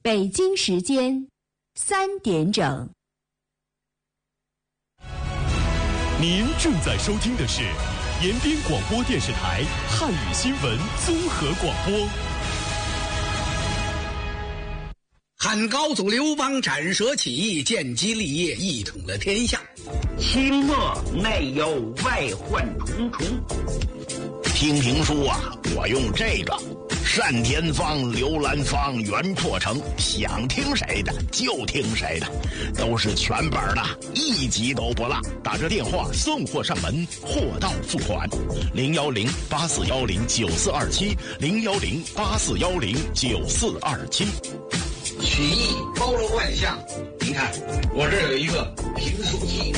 北京时间3点整。 您正在收听的是延边广播电视台汉语新闻综合广播。 汉高祖刘邦斩蛇起义，建基立业，一统了天下。 清末内忧外患重重。 听评书啊，我用这个单田芳、刘兰芳、袁拓成，想听谁的就听谁的，都是全本的，一集都不落。打着电话送货上门，货到付款。010-8410-9427，010-8410-9427。 曲艺包罗万象，你看我这儿有一个评书机。